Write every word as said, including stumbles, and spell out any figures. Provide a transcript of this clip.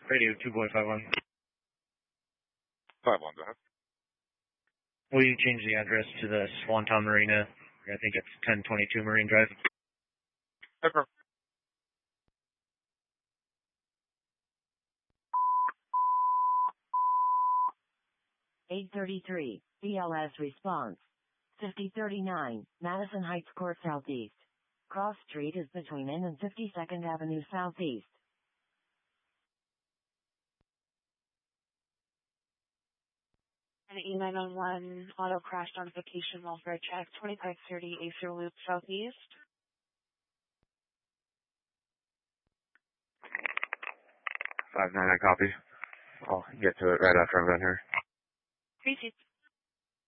Radio two point five one. five one, go ahead. Will you change the address to the Swanton Marina? I think it's ten twenty-two Marine Drive. Okay. eight thirty-three, B L S response. fifty thirty-nine, Madison Heights Court Southeast. Cross Street is between N and fifty-second Avenue Southeast. An E nine one one auto crash notification welfare check, twenty-five thirty Acer Loop Southeast. five nine, I copy. I'll get to it right after I'm done here. Appreciate